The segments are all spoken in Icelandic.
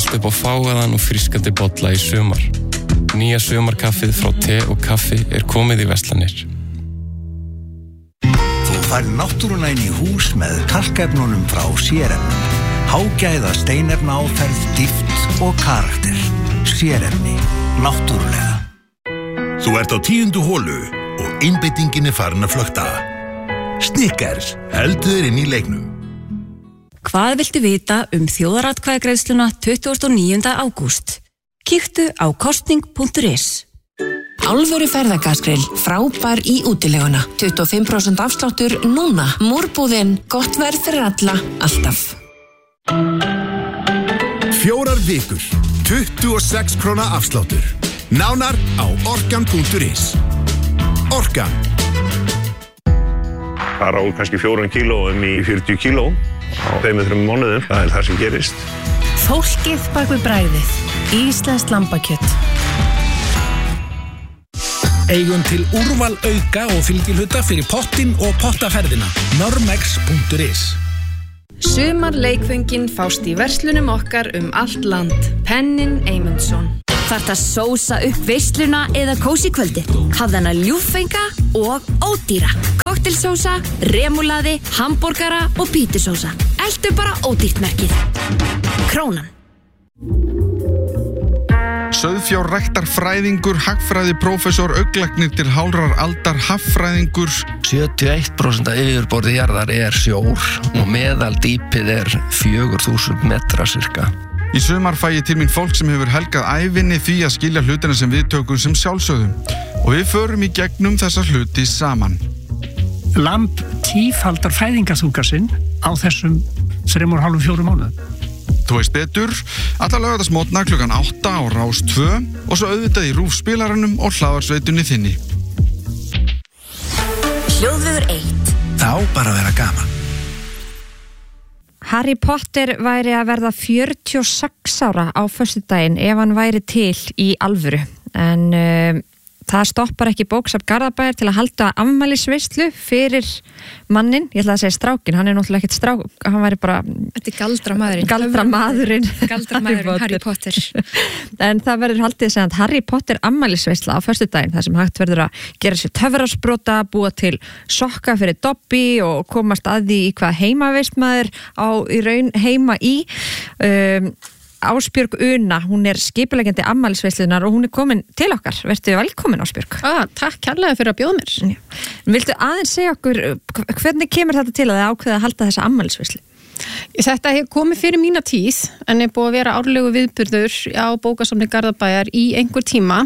allt upp á fágaðan og frískandi bolla í sumar. Nýja sumarkaffið frá te og kaffi komið í verslanir. Þú færð náttúruna inn í hús með kalkefnunum frá Sérefni. Hágæða steinefna áferð, dýpt og karakter. Sérefni, náttúrulega. Þú ert á 10. holu og einbeitingin farin að flökta. Snickers, heldur þér inn í leiknum. Hvað viltu vita þjóðaratkvæðagreiðsluna 29. ágúst? Kíktu á kostning.is. Alvöru ferðagaskrill, frábær í útileguna. 25% afsláttur núna. Múrbúðin, gott verð fyrir alla, alltaf. 4 vikur, 26 króna afsláttur. Nánar á orkan.is. Orkan. Það á kannski 4 kílóum í 40 kíló á 2-3 mánuðum. Það er það sem gerist. Fólkið bak við bragðið. Íslenskt lambakjöt. Eigum til úrval auka og fylgihluta fyrir pottinn og pottaferðina. Normex.is. Sumarleikföngin fást í verslunum okkar allt land. Pennin Eymundsson. Þarft að sósa upp veisluna eða kósí kvöldi. Hafðu hana ljúffenga og ódýra. Koktelsósa, remúlaði, hamborgara og pítusósa. Eltu bara ódýrt merkið. Krónan. Sauðfjárræktarfræðingur, hagfræðiprófessor, augnlæknir til hálfrar aldar, haffræðingur. 71% af yfirborði jarðar sjór og meðaldýpið 4000 metra cirka. Í sumar fæ ég til mín fólk sem hefur helgað ævinni því að skilja hlutina sem við tökum sem sjálfsögðum. Og við förum í gegnum þessa hluti saman. Lamb tífaldar fæðingarþunga sinn á þessum 3,5-4 mánuðum. Þú veist betur, alla laugardagsmorgna klukkan 8 á Rás 2 og svo auðvitað í RÚV spilaranum og hlaðvarpsveitunni þinni. Hljóðveður 1. Það á bara að vera gaman. Harry Potter væri að verða 46 ára á föstudaginn ef hann væri til í alvöru. En það stoppar ekki bókasafn Garðabæjar til að halda afmælisveislu fyrir mannin. Ég ætla að segja strákin, hann náttúrulega ekkert strák, hann væri bara... Þetta galdramaðurinn. Galdramaðurinn Harry Potter. En það verður haldið sem Harry Potter afmælisveisla á föstudaginn, þar sem hægt verður að gera sér töfrasprota, búa til sokka fyrir Dobby og komast að því í hvað heimaveist maður í raun heima í. Ásbjörg Una, hún skipuleggjandi afmælisveislunar og hún komin til okkar. Vertu velkomin, Ásbjörg. Takk kærlega fyrir að bjóða mér. Já. Viltu aðeins segja okkur, hvernig kemur þetta til að þið ákveða að halda þessa afmælisveislu? Þetta hefur komið fyrir mína tíð, en búið að vera árlegu viðburður á bókasafni Garðabæjar í einhver tíma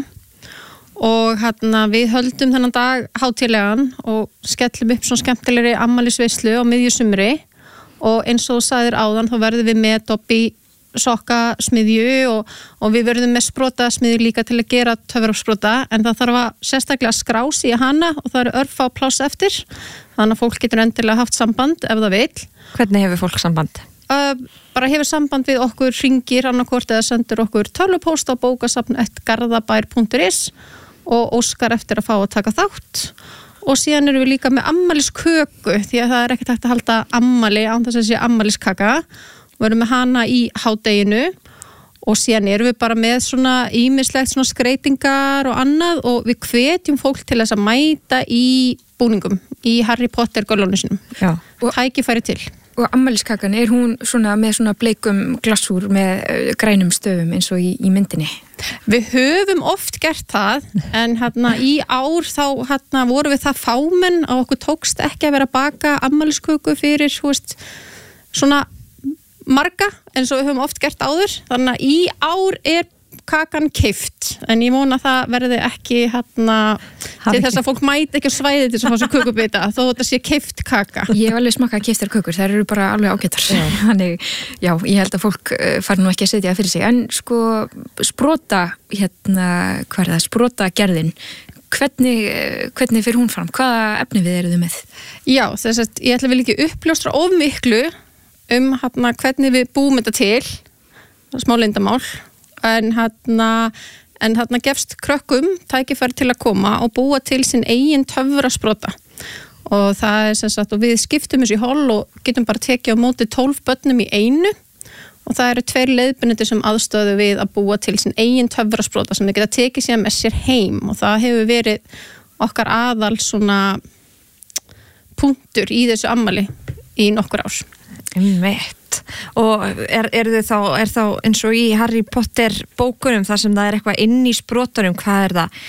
og við höldum þennan dag hátíðlegan og skellum upp svona skemmtilegri afmælisveislu á miðjusumri og eins og þú sagðir áðan þá verðum við með Dobby sokka smiðju og við verðum með sprota smiðju líka til að gera töfrasprota en það þarf að sérstaklega skrá sig í hana og það örfá pláss eftir þannig að fólk getur endilega haft samband ef það vill. Hvernig hefur fólk samband? Bara hefur samband við okkur, hringir annarkvort eða sendur okkur tölvupóst á bókasafn@garðabæjar.is og óskar eftir að fá að taka þátt og síðan erum við líka með afmælisköku því að það ekkert hægt að halda afmæli án þess að sé afmæliskaka. Við erum með hana í hádeginu og síðan erum við bara með svona ýmislegt svona skreytingar og annað og við hvetjum fólk til þess að mæta í búningum í Harry Potter gölunum sinum. Já. Og tækifæri til. Og afmæliskakan, hún svona með svona bleikum glasúr með grænum stöfum eins og í myndinni? Við höfum oft gert það en í ár þá vorum við það fámenn og okkur tókst ekki að vera að baka afmælisköku fyrir svona marga eins og við höfum oft gert áður þannig að í ár kakan keypt en ég vona að það verði ekki til þess að fólk mæti ekki á svæði til þess að fá sér kökubita þó þetta sé keypt kaka. Ég hef alveg smakkað keyptar kökur, þær eru bara alveg ágætar. Þannig, já, ég held að fólk fari nú ekki að setja fyrir sig en sko sprota sprota gerðin hvernig fyrir hún fram? Hvaða efni við eruð með? Já, þess að ég ætla vel ekki uppljóstra of miklu hvernig við búum þetta til smá leyndamál en gefst krökkum tækifæri til að koma og búa til sinn eigin töfrasprota og það og við skiptum þessu í hol og getum bara tekið á móti 12 börnum í einu og það eru 2 leiðbeinendur sem aðstöðu við að búa til sin eigin töfrasprota sem þau geta tekið sér með sér heim og það hefur verið okkar aðal svona punktur í þessu ammali í nokkur ár. Einmitt. Og er þá eins og í Harry Potter bókunum þar sem það er eitthvað inn í sprotunum, hvað er það?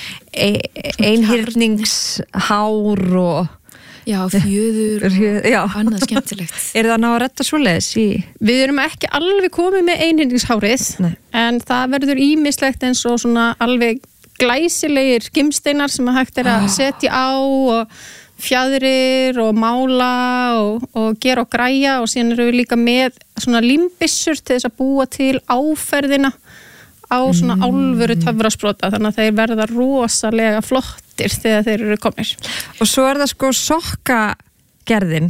Einhyrningshár og já, fjöður og annað skemmtilegt. Er það ná að redda svoleiðis í? Við erum ekki alveg komið með einhyrningshárið, en það verður ýmislegt eins og svona alveg glæsilegir gimsteinar sem hægt er að setja á og fjaðrir og mála og gera og græja og síðan eru við líka með svona límbissur til þess að búa til áferðina á svona álfuru töfrasprota þannig að þeir verða rosalega flottir þegar þeir eru komnir. Og svo er það sko sokkagerðin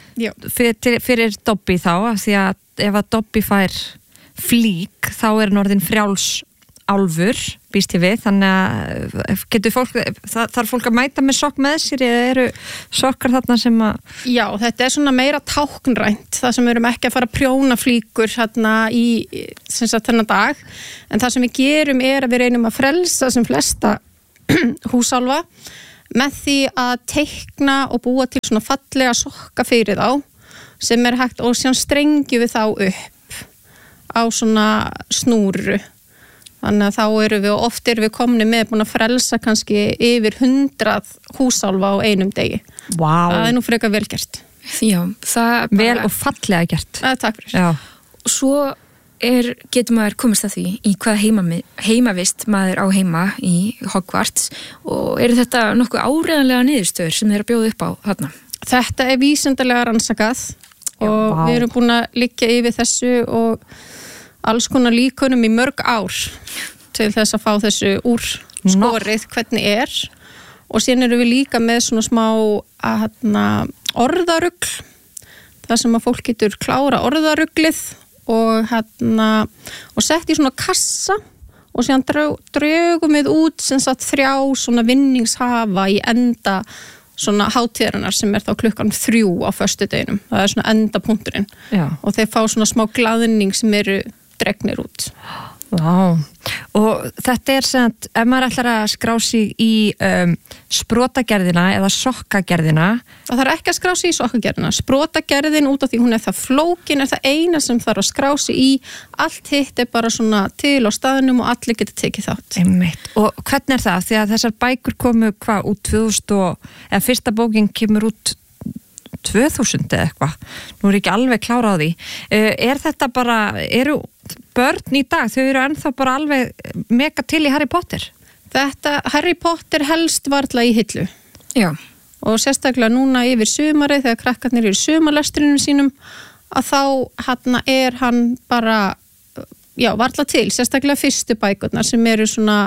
fyrir Dobby þá af því að ef að Dobby fær flík þá er hann orðinn frjáls álfur, býst ég við, þannig að getur fólk, þarf fólk að mæta með sokk með sér eða eru sokkar þarna sem að... Já, þetta er svona meira táknrænt, það sem við erum ekki að fara að prjóna flíkur þarna í þennan dag, en það sem við gerum er að við reynum að frelsa sem flesta húsálfa með því að teikna og búa til svona fallega sokka fyrir þá sem er hægt og síðan strengjum við þá upp á svona snúru. Þannig að þá erum við, oft erum við komni með búin að frelsa kannski yfir 100 húsálfa á einum degi. Vá. Það er nú frekar vel gert. Já, það bara... Vel og fallega gert. Takk fyrir. Já. Og svo getur maður komist að því í hvað heimavist maður á heima í Hogwarts og eru þetta nokkuð áreiðanlega niðurstöður sem þeir eru að bjóða upp á þarna? Þetta er vísindalega rannsakað og við erum búin að liggja yfir þessu og alls konar líkunum í mörg ár til þess að fá þessu úr skorið hvernig er og síðan eru við líka með svona smá orðarugl þar sem að fólk getur klára orðaruglið og sett í svona kassa og síðan drögum við út sem sagt 3 svona vinningshafa í enda svona hátíðarinnar sem er þá klukkan 3 á föstudeginum, það er svona endapunkturinn og þeir fá svona smá glaðning sem eru dregnir út. Vá. Og þetta er sem að ef maður ætlar að skrá sig í sprotagerðina eða sokkagerðina. Það þarf ekki að skrá sig í sokkagerðina. Sprotagerðin út af því hún er það flókin er það eina sem þarf að skrá sig í. Allt hitt er bara svona til á staðnum og allir getur tekið þátt. Einmitt. Og hvernig er það? Því að þessar bækur komu út 2000 eða fyrsta bókin kemur út 2000 eða eitthvað. Nú er ekki alveg klára á því. Er þetta bara, eru börn í dag, þau eru ennþá bara alveg mega til í Harry Potter? Þetta, Harry Potter helst varla í hillu. Já. Og sérstaklega núna yfir sumarið, þegar krakkarnir eru í sumarlestrinu sínum, að þá er hann bara, varla til, sérstaklega fyrstu bækurnar sem eru svona,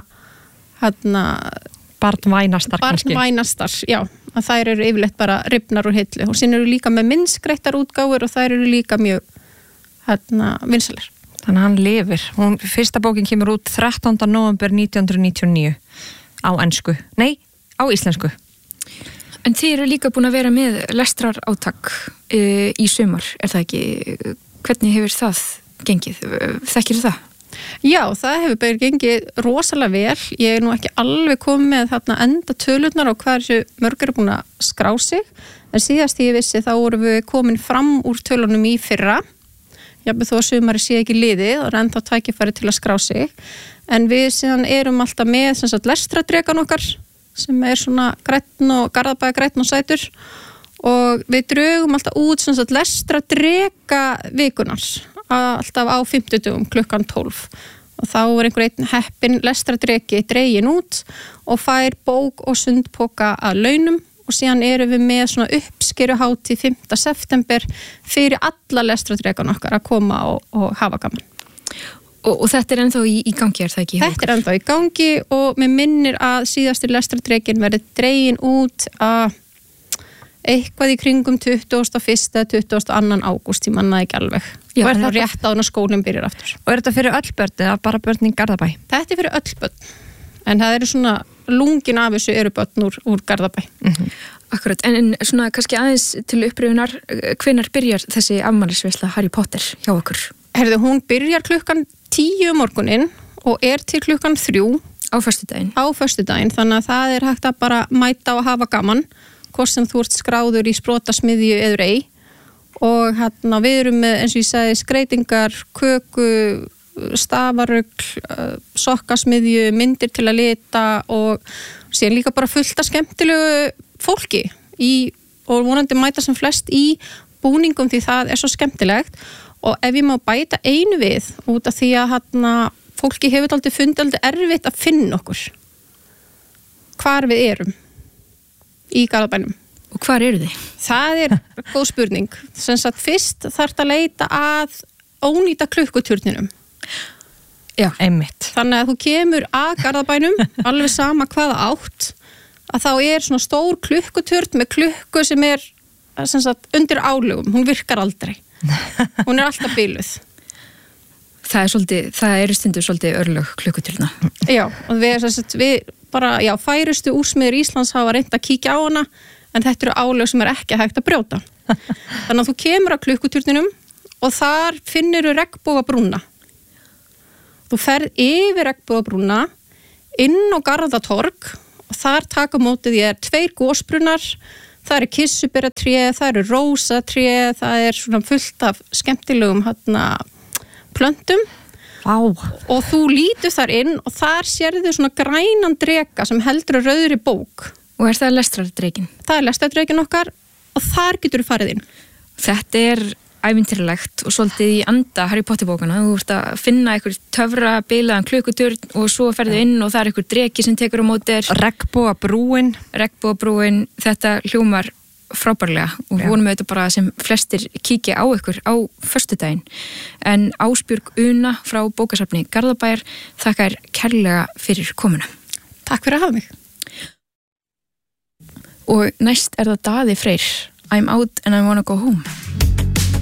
barnvænastar kannski. Barnvænastar, já. Að þær eru yfirleitt bara rifnar úr hillu og sín eru líka með myndskreyttar útgáfur og þær eru líka mjög vinsalir. Þannig að hann lifir. Fyrsta bókin kemur út 13. nóvember 1999 á ensku. Nei, á íslensku. En þið eru líka búin að vera með lestrar átak í sumar, er það ekki? Hvernig hefur það gengið? Þekkir það? Já, það hefur bara gengið rosalega vel. Ég er nú ekki alveg komið með þarna enda tölurnar og hversu mörg eru búin að skrá sig. En síðast ég vissi þá vorum við komin fram úr tölunum í fyrra. Jafnvel þó að sumari sé ekki liðið og ennþá tækifæri til að skrá sig. En við síðan erum alltaf með lestradrekan okkar sem er svona grænn og Garðabæja grænn og sætur og við drögum alltaf út lestradreka vikunar alltaf á 50 klukkan 12 og þá er einhver einn heppin lestradreki dregin út og fær bók og sundpoka að launum og síðan erum við með svona uppskeruhátíð 5. september fyrir alla lestradrekan okkar að koma og hafa gaman. Og þetta er ennþá í gangi, er það ekki? Þetta er ennþá í gangi og mér minnir að síðastur lestradrekin verði dregin út að eitthvað í kringum 21. 22. ágúst, ég manna ekki alveg. Já, og er það rétt á að skólinn byrjar aftur. Og er þetta fyrir öll börn eða bara börn í Garðabæ? Þetta er fyrir öll börn. En það eru svona, lungin af þessu eru börn úr Garðabæ. Akkurat, en svona kannski aðeins til uppröfunar, hvenær byrjar þessi afmælisveisla Harry Potter hjá okkur? Herðu, hún byrjar klukkan 10 morgunin og til klukkan 3 á föstudaginn. Þannig að það hægt að bara mæta og hafa gaman, hvort sem þú ert skráður í sprotasmiðju eður ei. Og við erum með, eins og ég segi, skreytingar, köku, stafarugl, sokkasmiðju, myndir til að lita og síðan líka bara fullt af skemmtilegu fólki og vonandi mæta sem flest í búningum því það svo skemmtilegt. Og ef ég má bæta einu við út af því að fólki hefur aldrei fundið erfitt að finna okkur hvar við erum í Garðabænum. Og hvar eru þið? Það góð spurning. Sem sagt fyrst þarf að leita að ónýta klukkuturninum. Já, einmitt. Þannig að þú kemur að Garðabænum alveg sama hvaða átt að þá svona stór klukkuturn með klukku sem sem sagt undir álögum. Hún virkar aldrei. Hún alltaf biluð. Það eru stundur svolítið örlög klukkuturna. Já, og við bara, færustu úrsmiður Íslands hafa reynt að kíkja á hana, en þetta eru álög sem ekki hægt að brjóta. Þannig að þú kemur að klukkuturninum og þar finnur þú regnbogabrúna. Þú ferð yfir regnbogabrúna inn á Garðatorg og þar taka mótið 2 gosbrunnar. Það kissuberatré, það rósatré, það svona fullt af skemmtilegum plöntum. Vá. Og þú lítur þar inn og þar sérðu svona grænan dreka sem heldur rauðri bók. Og það lestrardrekin? Það lestrardrekin okkar og þar getur þú farið inn. Þetta ævintýralegt og svolítið í anda Harry Potter bókana. Þú ert að finna einhver töfra bilaðan klukkuturn og svo ferðu inn og það einhver dreki sem tekur á móti þér. Regnbogabrúin, þetta hljómar frábærlega og vonum auðvitað bara sem flestir kíkja á ykkur á föstudaginn. En Ásbjörg Una frá bókasafni Garðabæjar þakkar kærlega fyrir komuna. Takk fyrir að hafa mig. Og næst það Daði Freyr. I'm out and I wanna go home.